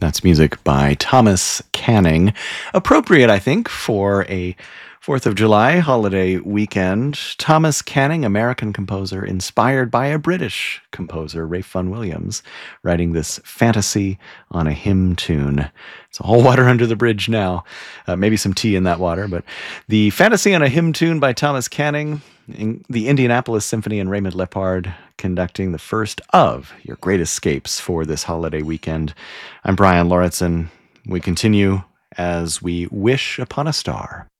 That's music by Thomas Canning. Appropriate, I think, for a 4th of July holiday weekend. Thomas Canning, American composer, inspired by a British composer, Ralph Vaughan Williams, writing this fantasy on a hymn tune. It's all water under the bridge now. Maybe some tea in that water, but the fantasy on a hymn tune by Thomas Canning, the Indianapolis Symphony and Raymond Lepard conducting the first of your great escapes for this holiday weekend. I'm Brian Lauritsen. We continue as we wish upon a star.